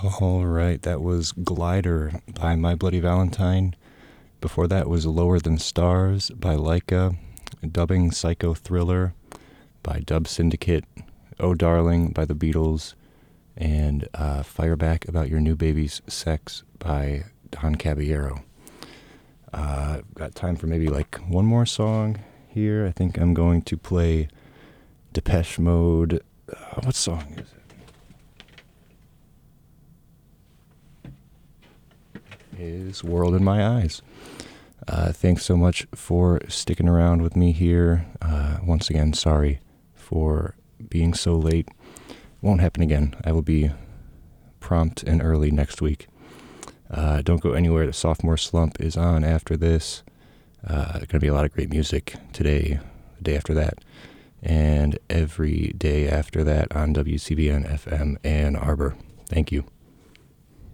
All right, that was Glider by My Bloody Valentine. Before that was Lower Than Stars by Leica, Dubbing Psycho Thriller by Dub Syndicate, Oh Darling by the Beatles, and Fireback About Your New Baby's Sex by Don Caballero. Got time for maybe like one more song here. I think I'm going to play Depeche Mode. What song is it? Is World in My Eyes. Thanks so much for sticking around with me here. Once again, sorry for being so late. Won't happen again. I will be prompt and early next week. Don't go anywhere. The Sophomore Slump is on after this. Going to be a lot of great music today, the day after that, and every day after that on WCBN FM Ann Arbor. Thank you.